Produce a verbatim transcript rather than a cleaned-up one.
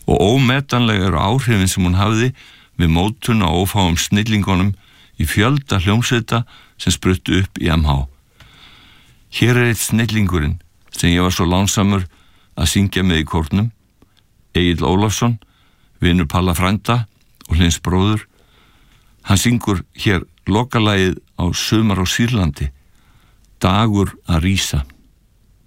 og ómetanlega eru áhrifin sem hún hafði við mótun á ófáum snillingunum í fjölda hljómsveita sem spruttu upp í M H. Hér er eitt snillingurinn sem ég var svo lánsamur að syngja með í kórnum, Egill Ólafsson, vinur Palla frænda og Hlins bróður. Hann syngur hér lokalagið á Sumar á Sýrlandi, Dagur að rísa.